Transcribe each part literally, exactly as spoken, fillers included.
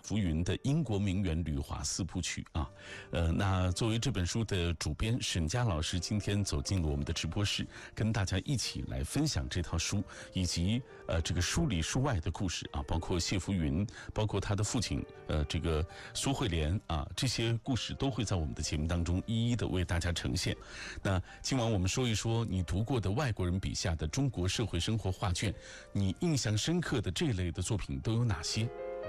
浮云的英国名媛旅华四部曲啊。呃，那作为这本书的主编沈佳老师，今天走进了我们的直播室，跟大家一起来分享这套书，以及呃这个书里书外的故事啊，包括谢浮云，包括他的父亲呃这个苏慧莲啊，这些故事都会在我们的节目当中一一的为大家呈现。那今晚我们说一说你读过的外国人笔下的中国社会生活画卷，你印象深刻的这类的作品都有哪些？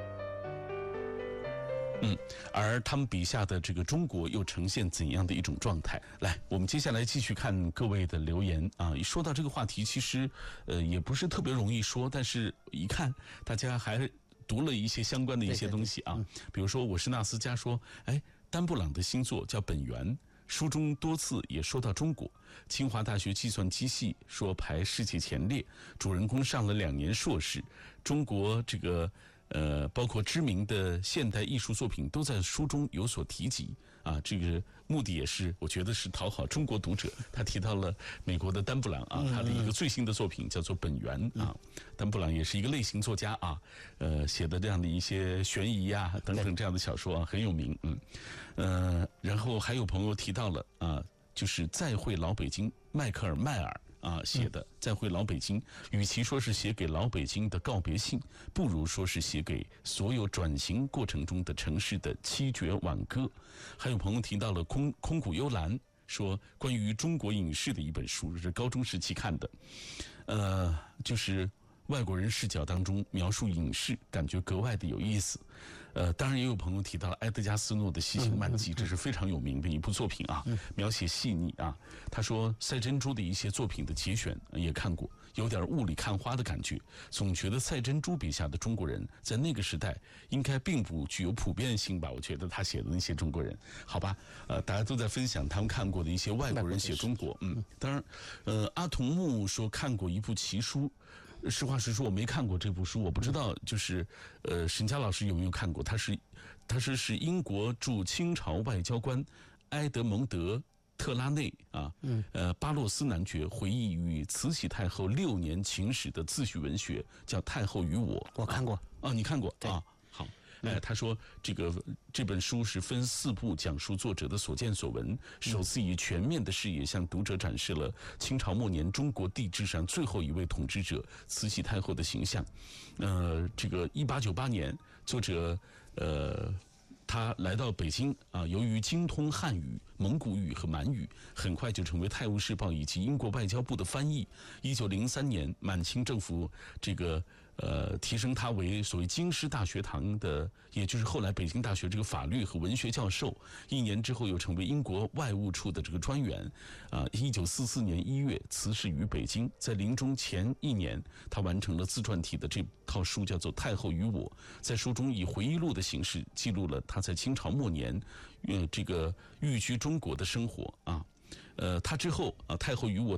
嗯，而他们笔下的这个中国又呈现怎样的一种状态？来，我们接下来继续看各位的留言啊。一说到这个话题，其实呃也不是特别容易说，但是一看大家还读了一些相关的一些东西啊。 对对对嗯、 比如说我是纳斯加说，哎，丹布朗的新作叫《本源》。书中多次也说到中国，清华大学计算机系说排世界前列，主人公上了两年硕士，中国这个呃，包括知名的现代艺术作品都在书中有所提及啊。这个目的也是，我觉得是讨好中国读者。他提到了美国的丹布朗啊，他的一个最新的作品叫做《本源》啊。丹布朗也是一个类型作家啊，呃，写的这样的一些悬疑啊等等这样的小说啊很有名。嗯，呃，然后还有朋友提到了啊，就是《再会老北京》，迈克尔·迈尔。啊，写的《再会老北京》，与其说是写给老北京的告别信，不如说是写给所有转型过程中的城市的七绝挽歌。还有朋友提到了空空谷幽兰，说关于中国影视的一本书，是高中时期看的，呃，就是外国人视角当中描述影视，感觉格外的有意思。呃，当然也有朋友提到了埃德加斯诺的《西行漫记》，这是非常有名的一部作品啊，描写细腻啊。他说赛珍珠的一些作品的节选也看过，有点雾里看花的感觉，总觉得赛珍珠笔下的中国人在那个时代应该并不具有普遍性吧。我觉得他写的那些中国人，好吧，呃，大家都在分享他们看过的一些外国人写中国。嗯，当然，呃，阿童木说看过一部奇书。实话实说，我没看过这部书，我不知道就是呃，沈佳老师有没有看过？他是，他是是英国驻清朝外交官埃德蒙德·特拉内啊，呃，巴洛斯男爵回忆与慈禧太后六年情史的自序文学，叫《太后与我》。 我看过啊，你看过啊？好。哎，他说这个这本书是分四部讲述作者的所见所闻，首次以全面的视野向读者展示了清朝末年中国帝制上最后一位统治者慈禧太后的形象。呃，这个一八九八年，作者呃。他来到北京啊，由于精通汉语、蒙古语和满语，很快就成为《泰晤士报》以及英国外交部的翻译。一九零三年，满清政府这个呃提升他为所谓京师大学堂的，也就是后来北京大学这个法律和文学教授。一年之后，又成为英国外务处的这个专员。啊，一九四四年一月辞世于北京。在临终前一年，他完成了自传体的这套书，叫做《太后与我》。在书中以回忆录的形式记录了他在清朝末年，呃，这个寓居中国的生活啊，呃，他之后啊，《太后与我》